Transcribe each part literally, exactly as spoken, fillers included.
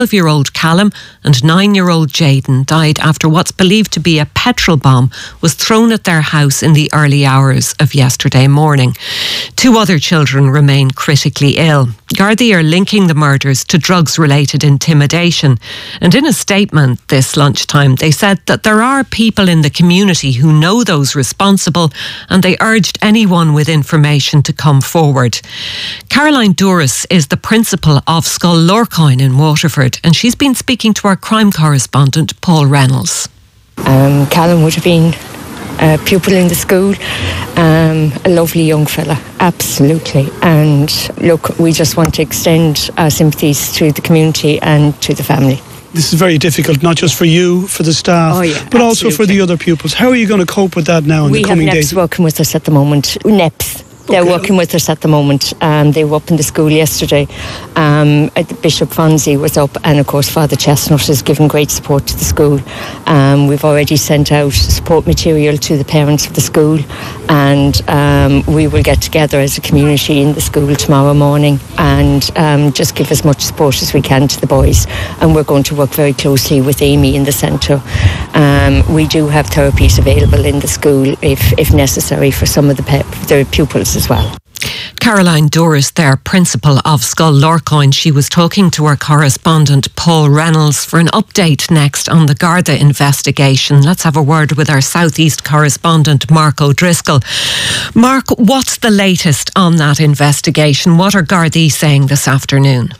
twelve-year-old Callum and nine-year-old Jaden died after what's believed to be a petrol bomb was thrown at their house in the early hours of yesterday morning. Two other children remain critically ill. Gardaí are linking the murders to drugs-related intimidation, and in a statement this lunchtime they said that there are people in the community who know those responsible, and they urged anyone with information to come forward. Caroline Douris is the principal of Scoil Lorcain in Waterford, and she's been speaking to our crime correspondent Paul Reynolds. Um, Callum would have been a pupil in the school, um, a lovely young fella, absolutely. And look, we just want to extend our sympathies to the community and to the family. This is very difficult, not just for you, for the staff, oh, yeah, but absolutely. also for the other pupils. How are you going to cope with that now in we the coming days? We have days? N E P S working with us at the moment. N E P S. They're Okay. working with us at the moment. Um, they were up in the school yesterday. Um, Bishop Fonzie was up, and of course Father Chestnut has given great support to the school. Um, we've already sent out support material to the parents of the school, and um, we will get together as a community in the school tomorrow morning and um, just give as much support as we can to the boys. And we're going to work very closely with Amy in the centre. Um, we do have therapies available in the school if, if necessary for some of the, pe- the pupils as well. Caroline Douris there, principal of Scoil Lorcain. She was talking to our correspondent Paul Reynolds for an update next on the Garda investigation. Let's have a word with our South East correspondent Mark O'Driscoll. Mark, what's the latest on that investigation? What are Gardaí saying this afternoon?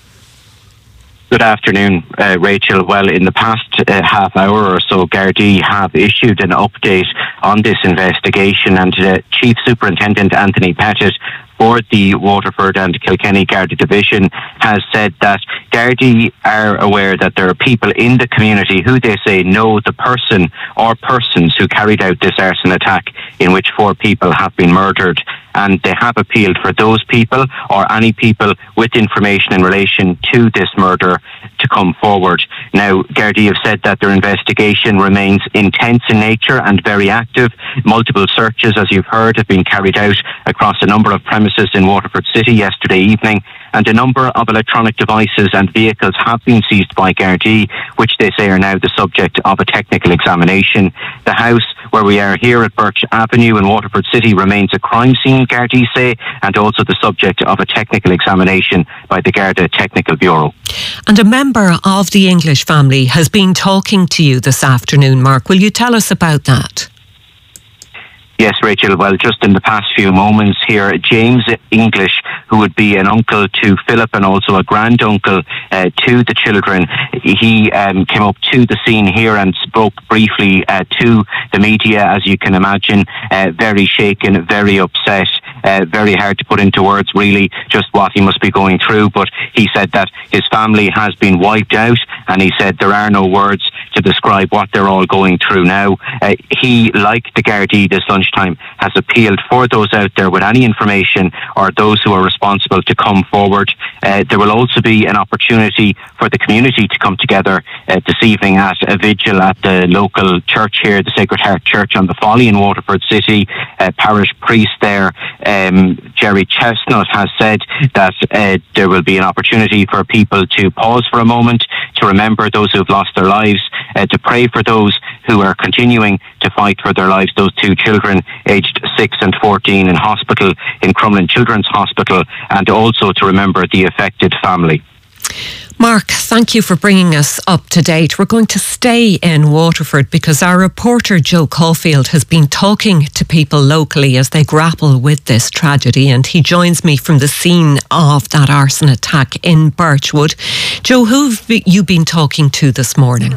Good afternoon, uh, Rachel. Well, in the past uh, half hour or so, Gardaí have issued an update on this investigation, and uh, Chief Superintendent Anthony Pettit for the Waterford and Kilkenny Garda Division has said that Gardaí are aware that there are people in the community who they say know the person or persons who carried out this arson attack in which four people have been murdered, and they have appealed for those people or any people with information in relation to this murder to come forward. Now, Gardaí have said that their investigation remains intense in nature and very active. Multiple searches, as you've heard, have been carried out across a number of premises in Waterford City yesterday evening, and a number of electronic devices and vehicles have been seized by Gardaí, which they say are now the subject of a technical examination. The house where we are here at Birch Avenue in Waterford City remains a crime scene, Gardaí say, and also the subject of a technical examination by the Garda Technical Bureau. And a member of the English family has been talking to you this afternoon, Mark. Will you tell us about that? Yes, Rachel. Well, just in the past few moments here, James English, who would be an uncle to Philip and also a granduncle uh, to the children, he um, came up to the scene here and spoke briefly uh, to the media, as you can imagine, uh, very shaken, very upset. Uh, very hard to put into words, really, just what he must be going through. But he said that his family has been wiped out, and he said there are no words to describe what they're all going through now. Uh, he, like the Gardaí this lunchtime, has appealed for those out there with any information or those who are responsible to come forward. Uh, there will also be an opportunity for the community to come together uh, this evening at a vigil at the local church here, the Sacred Heart Church on the Folly in Waterford City. Uh, parish priest there, um, Jerry Chestnut, has said that uh, there will be an opportunity for people to pause for a moment, to remember those who have lost their lives, uh, to pray for those who are continuing to fight for their lives, those two children aged six and fourteen in hospital in Crumlin Children's Hospital, and also to remember the affected family. Mark, thank you for bringing us up to date. We're going to stay in Waterford because our reporter Joe Caulfield has been talking to people locally as they grapple with this tragedy, and he joins me from the scene of that arson attack in Birchwood. Joe, who have you been talking to this morning?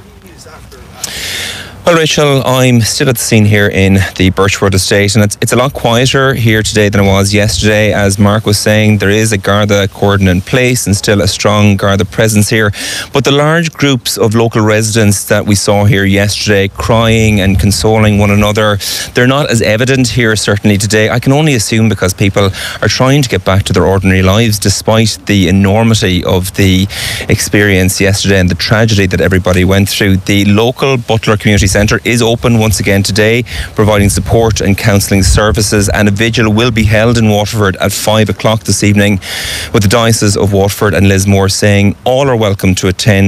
Well, Rachel, I'm still at the scene here in the Birchwood estate, and it's, it's a lot quieter here today than it was yesterday. As Mark was saying, there is a Garda cordon in place and still a strong Garda presence here. But the large groups of local residents that we saw here yesterday crying and consoling one another, they're not as evident here certainly today. I can only assume because people are trying to get back to their ordinary lives despite the enormity of the experience yesterday and the tragedy that everybody went through. The local Butler Community Centre Centre is open once again today, providing support and counselling services, and a vigil will be held in Waterford at five o'clock this evening, with the Diocese of Waterford and Lismore saying all are welcome to attend.